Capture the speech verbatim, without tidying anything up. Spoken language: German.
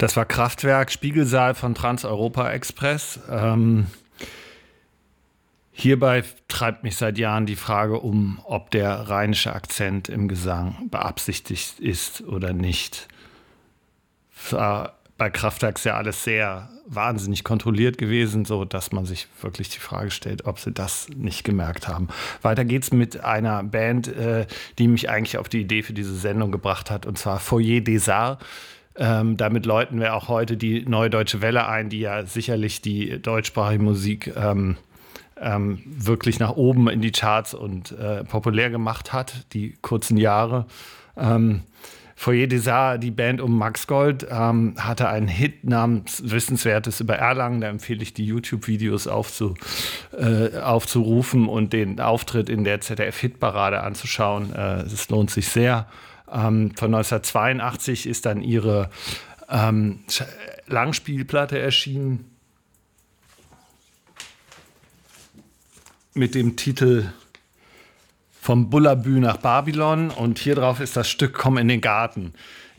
Das war Kraftwerk, Spiegelsaal von Trans-Europa Express. Ähm, hierbei treibt mich seit Jahren die Frage um, ob der rheinische Akzent im Gesang beabsichtigt ist oder nicht. Es war bei Kraftwerk ist ja alles sehr wahnsinnig kontrolliert gewesen, so dass man sich wirklich die Frage stellt, ob sie das nicht gemerkt haben. Weiter geht's mit einer Band, äh, die mich eigentlich auf die Idee für diese Sendung gebracht hat, und zwar Foyer des Arts. Ähm, damit läuten wir auch heute die Neue Deutsche Welle ein, die ja sicherlich die deutschsprachige Musik ähm, ähm, wirklich nach oben in die Charts und äh, populär gemacht hat, die kurzen Jahre. Ähm, Foyer des Arts, die Band um Max Gold, ähm, hatte einen Hit namens Wissenswertes über Erlangen. Da empfehle ich, die YouTube-Videos aufzu, äh, aufzurufen und den Auftritt in der Z D F-Hitparade anzuschauen. Äh, es lohnt sich sehr. Ähm, von neunzehnhundertzweiundachtzig ist dann ihre ähm, Langspielplatte erschienen mit dem Titel Vom Bullabü nach Babylon, und hier drauf ist das Stück Komm in den Garten.